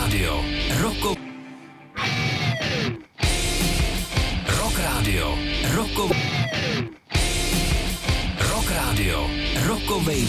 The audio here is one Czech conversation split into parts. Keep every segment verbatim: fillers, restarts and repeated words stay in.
Radio. Roko... Rock Radio. Roko... Rock Radio. Rokovej...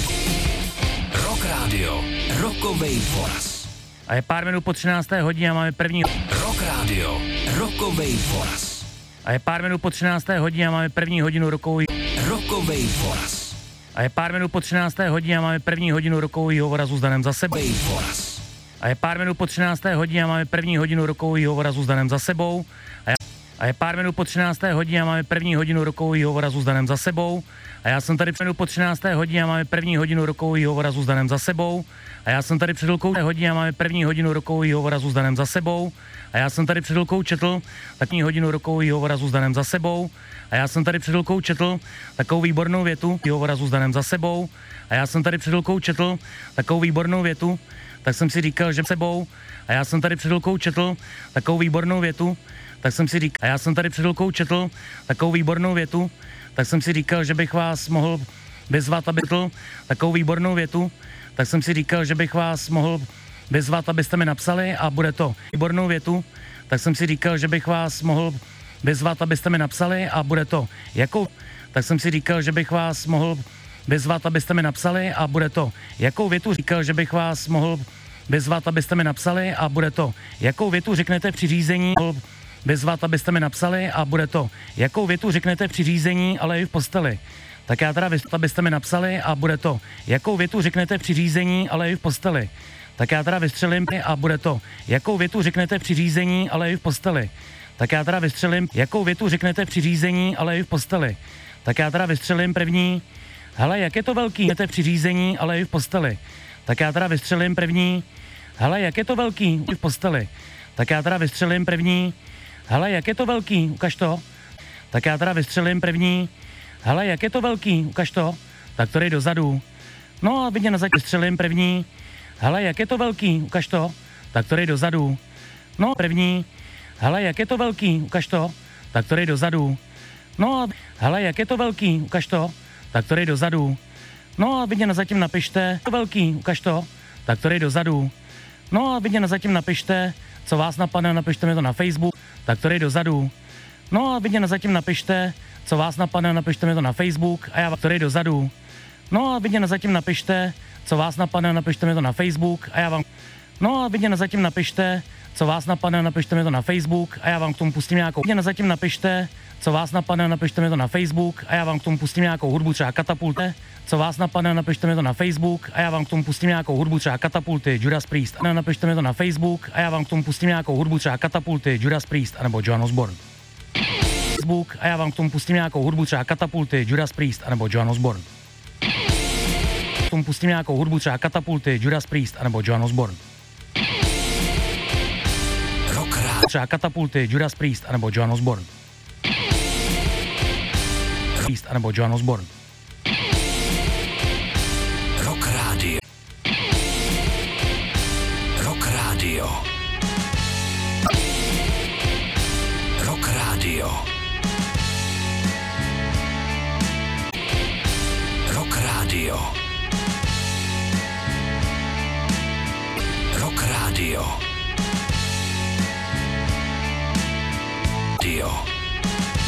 Rock Radio. Rokovej Foras. A je pár minut po třinácté hodině a máme první... Rock Radio. Rokovej Foras. A je pár minut po třinácté hodině a máme první hodinu rokový... Rokovej Foras. A je pár minut po třinácté hodině a máme první hodinu rokovýho vorazu s Danem za sebou. Rokovej Foras. A je pár minut po třinácté hodině a máme první hodinu rokovýho vorazu s Danem za sebou. A, já, a je pár minut po třinácté hodině a máme první hodinu rokovýho vorazu s Danem za sebou. A já jsem tady před po třinácté hodině a máme první hodinu rokovýho vorazu s Danem za sebou. A já jsem tady před chvilkou hodině a máme první hodinu rokovýho vorazu s Danem za sebou. A já jsem tady před chvilkou četl takovou hodinu rokovýho vorazu s Danem za sebou. A já jsem tady před chvilkou četl takovou výbornou větu jeho vorazu s Danem za sebou. A já jsem tady před chvilkou četl takovou výbornou větu, tak jsem si říkal, že sebou. A já jsem tady před chvilkou četl takovou výbornou větu, tak jsem si říkal, a já jsem tady před chvilkou četl takovou výbornou větu, tak jsem si říkal, že bych vás mohl vyzvat, aby četl takovou výbornou větu, tak jsem si říkal, že bych vás mohl vyzvat, abyste mi napsali a bude to výbornou větu, tak jsem si říkal, že bych vás mohl vyzvat, abyste mi napsali a bude to jakou, tak jsem si říkal, že bych vás mohl vyzvat, abyste mi napsali a bude to jakou větu říkal, že bych vás mohl vyzvat, abyste mi napsali a bude to jakou větu řeknete při řízení, vyzvat, abyste mi napsali a bude to jakou větu řeknete při řízení, ale i v posteli. Tak já teda vyzvat, abyste mi napsali a bude to jakou větu řeknete při řízení, ale i v posteli. Tak já teda vystřelím a bude to jakou větu řeknete při řízení, ale i v posteli. Tak já teda vystřelím, jakou větu řeknete při řízení, ale i v posteli. Tak já teda vystřelím první, hele, jak je to velký, řeknete při řízení, ale i v posteli. Tak já teda vystřelím první, hele, jak je to velký, v posteli. Tak já teda vystřelím první, hele, jak je to velký, ukaž to. Tak já teda vystřelím první, hele, jak je to velký, ukaž to. Tak to dej dozadu. No a vidě na zatím vystřelím první, hele, jak je to velký, ukaž to. Tak to dej dozadu. No první, hele, jak je to velký, ukaž to. Tak to dej dozadu. No a hele, jak je to velký, ukaž to. Tak to dej dozadu. No a vidě na zatím napište, to velký, ukaž to. Tak to dej dozadu. No a vidě na zatím napište, co vás napadne, napište mi to na Facebook, tak to dej dozadu. No a vidě na zatím napište, co vás napadne, napište mi to na Facebook a já vám to dej dozadu. No a vidě na zatím napište, co vás napadne, napište mi to na Facebook a já vám... No a vidě na zatím napište, co vás napadne, napište mi to na Facebook a já vám k tomu pustím nějakou... Vidě na zatím napište, co vás napadne, napište mi to na Facebook a já vám k tomu pustím nějakou hudbu, třeba Katapulty. Co vás napadne, napište mi to na Facebook a já vám k tomu pustím nějakou hudbu, třeba Katapulty, Judas Priest. A napište mi to na Facebook a já vám k tomu pustím nějakou hudbu, třeba Katapulty, Judas Priest nebo Joan Osborne. Facebook a já vám k tomu pustím nějakou hudbu, třeba Katapulty, Judas Priest nebo Joan Osborne. K tomu pustím nějakou hudbu, třeba Katapulty, Judas Priest nebo Joan Osborne. Třeba Katapulty, Judas Priest nebo Joan Osborne. Priest nebo Joan Osborne.